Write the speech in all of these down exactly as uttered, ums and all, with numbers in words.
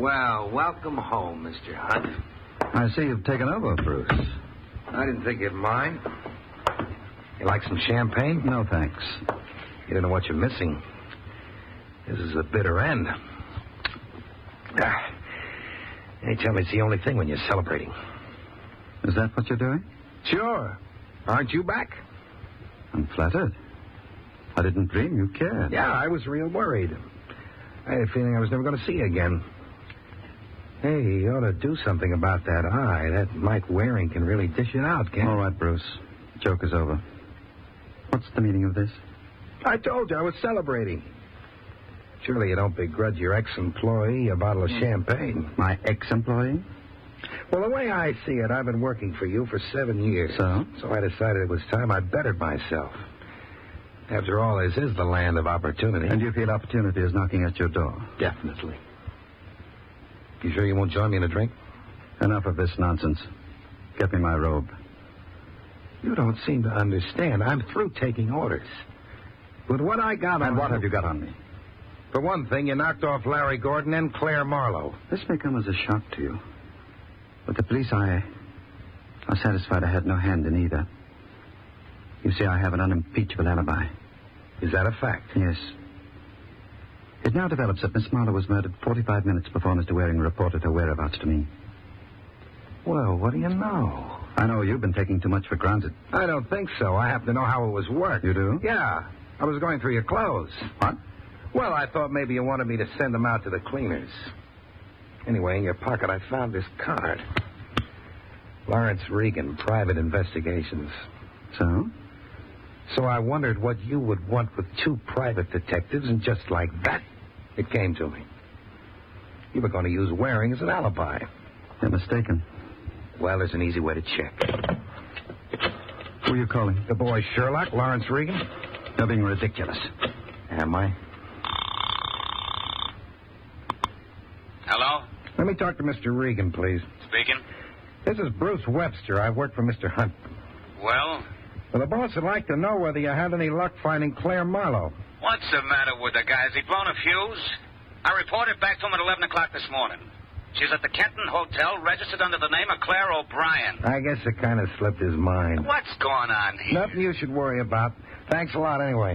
Well, welcome home, Mister Hunt. I see you've taken over, Bruce. I didn't think you'd mind. You like some champagne? No, thanks. You don't know what you're missing. This is the bitter end. Ah. They tell me it's the only thing when you're celebrating. Is that what you're doing? Sure. Aren't you back? I'm flattered. I didn't dream you cared. Yeah, I was real worried. I had a feeling I was never going to see you again. Hey, you ought to do something about that eye. That Mike Waring can really dish it out, can't he? All right, Bruce. Joke is over. What's the meaning of this? I told you I was celebrating. Surely you don't begrudge your ex-employee a bottle of champagne. My ex-employee? Well, the way I see it, I've been working for you for seven years. So? So I decided it was time I bettered myself. After all, this is the land of opportunity. And you feel opportunity is knocking at your door? Definitely. You sure you won't join me in a drink? Enough of this nonsense. Get me my robe. You don't seem to understand. I'm through taking orders. With what I got on... And what have you got on me? For one thing, you knocked off Larry Gordon and Claire Marlowe. This may come as a shock to you. But the police, I... are satisfied I had no hand in either. You see, I have an unimpeachable alibi. Is that a fact? Yes. It now develops that Miss Marlowe was murdered forty-five minutes before Mister Waring reported her whereabouts to me. Well, what do you know? I know you've been taking too much for granted. I don't think so. I happen to know how it was worked. You do? Yeah. I was going through your clothes. What? Well, I thought maybe you wanted me to send them out to the cleaners. Anyway, in your pocket, I found this card. Lawrence Regan, Private Investigations. So? So I wondered what you would want with two private detectives, and just like that, it came to me. You were going to use Waring as an alibi. You're mistaken. Well, there's an easy way to check. Who are you calling? The boy Sherlock, Lawrence Regan. You're being ridiculous. Am I? Hello? Let me talk to Mister Regan, please. Speaking. This is Bruce Webster. I work for Mister Hunt. Well? Well, the boss would like to know whether you had any luck finding Claire Marlowe. What's the matter with the guy? Has he blown a fuse? I reported back to him at eleven o'clock this morning. She's at the Kenton Hotel, registered under the name of Claire O'Brien. I guess it kind of slipped his mind. What's going on here? Nothing you should worry about. Thanks a lot anyway.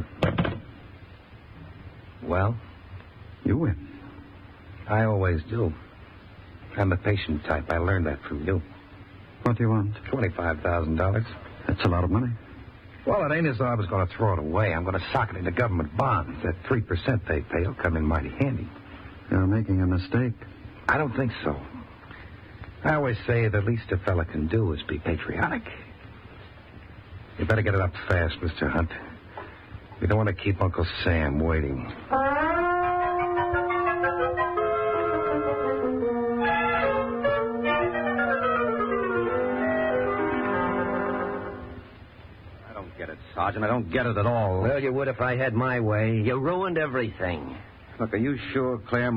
Well? You win. I always do. I'm the patient type. I learned that from you. What do you want? twenty-five thousand dollars. That's a lot of money. Well, it ain't as though I was going to throw it away. I'm going to sock it into government bonds. That three percent they pay will come in mighty handy. You're making a mistake. I don't think so. I always say the least a fella can do is be patriotic. You better get it up fast, Mister Hunt. We don't want to keep Uncle Sam waiting. Sergeant, I don't get it at all. Well, you would if I had my way. You ruined everything. Look, are you sure Claire